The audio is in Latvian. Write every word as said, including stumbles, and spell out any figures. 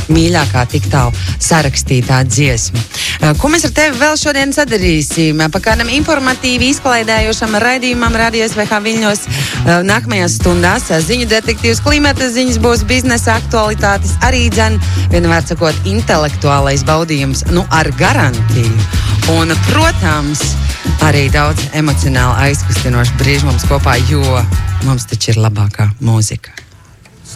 mīļākā tik tālu sarakstītā dziesma. Ko mēs ar tevi vēl šodien sadarīsim? Pa kādam informatīvi izklaidējošam raidījumam Radio S V H Viļņos nākamajās stundās ziņu detektīvs, klimata ziņas, būs biznesa aktualitātes, arī dzen, vienmēr sakot, intelektuālais baudījums, nu ar garantiju. Un, protams, arī daudz emocionāli aizkustinošu brīžu mums kopā, jo mums taču ir labākā mūzika.